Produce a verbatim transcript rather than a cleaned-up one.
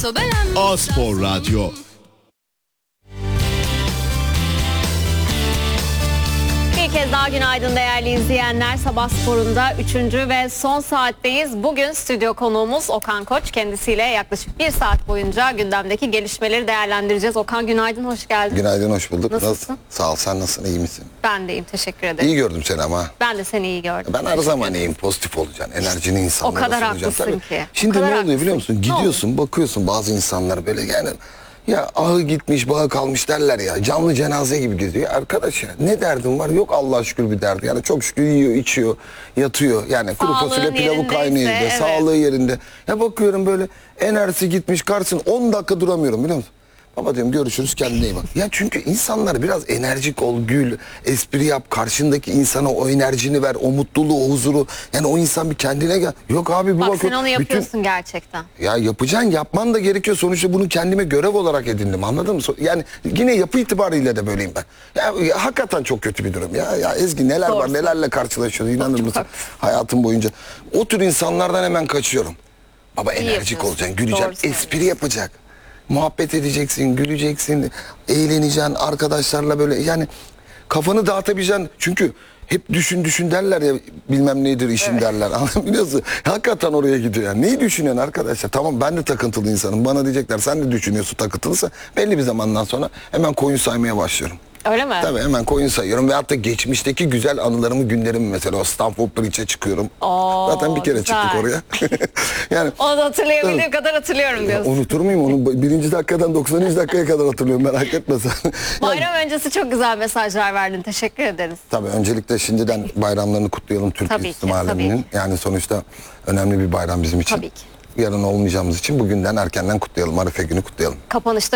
A-Spor Radyo. Bir kez daha günaydın değerli izleyenler. Sabah Spor'unda üçüncü ve son saatteyiz. Bugün stüdyo konuğumuz Okan Koç. Kendisiyle yaklaşık bir saat boyunca gündemdeki gelişmeleri değerlendireceğiz. Okan günaydın, hoş geldin. Günaydın, hoş bulduk. Nasılsın? Nasıl? Sağ ol, sen nasılsın, iyi misin? Ben de iyiyim, teşekkür ederim. İyi gördüm seni ama. Ben de seni iyi gördüm. Ben her zaman iyiyim, pozitif olacaksın. Enerjini insanlara O kadar sunacaksın. haklısın Tabii. ki. Şimdi O kadar ne oluyor biliyor haklısın. musun? Ne Gidiyorsun, bakıyorsun bazı insanlar böyle yani... Ya ahı gitmiş, bağı kalmış derler ya. Canlı cenaze gibi geziyor. Arkadaş ya ne derdin var? Yok Allah'a şükür bir derdi. Yani çok şükür yiyor, içiyor, yatıyor. Yani kuru Sağlığın fasulye pilavı yerindeyse, kaynıyor evde. evet. Sağlığı yerinde. Ya bakıyorum böyle enerjisi gitmiş, karşısın on dakika duramıyorum biliyor musun? Baba diyorum görüşürüz, kendine iyi bak. Ya çünkü insanlar biraz enerjik ol, gül, espri yap, karşındaki insana o enerjini ver, o mutluluğu, o huzuru. Yani o insan bir kendine gel. Yok abi bu Bak bakın. sen onu yapıyorsun bütün... gerçekten. Ya yapacaksın, yapman da gerekiyor. Sonuçta bunu kendime görev olarak edindim, anladın mı? Yani yine yapı itibariyle de böyleyim ben. Ya, ya hakikaten çok kötü bir durum. Ya, ya Ezgi neler Doğru. var, nelerle karşılaşıyoruz, inanır mısın? Hayatım boyunca. O tür insanlardan hemen kaçıyorum. Baba İyi enerjik yapıyorsun. olacaksın, Doğru güleceksin, söylüyorsun. espri yapacak. Muhabbet edeceksin, güleceksin, eğleneceksin arkadaşlarla böyle yani kafanı dağıtabileceksin. Çünkü hep düşün düşün derler ya bilmem nedir işin Evet. derler. Biliyorsun hakikaten oraya gidiyor yani. Neyi düşünüyorsun arkadaşlar? Tamam ben de takıntılı insanım. Bana diyecekler sen de düşünüyorsun takıntılıysa belli bir zamandan sonra hemen koyun saymaya başlıyorum. Öyle mi? Tabii hemen koyun sayıyorum ve hatta geçmişteki güzel anılarımı, günlerimi mesela o Stamford Bridge'e çıkıyorum. Oo, Zaten bir kere güzel. çıktık oraya. Yani Onu da hatırlayabildiğim kadar hatırlıyorum diyorsun. unutur muyum onu? Birinci dakikadan doksanıncı dakikaya kadar hatırlıyorum, merak etme sen. Bayram öncesi çok güzel mesajlar verdin. Teşekkür ederiz. Tabii öncelikle şimdiden bayramlarını kutlayalım Türk Tabii ki, İslam aleminin. Yani sonuçta önemli bir bayram bizim için. Tabii ki. Yarın olmayacağımız için bugünden erkenden kutlayalım. Arife günü kutlayalım. Kapanışta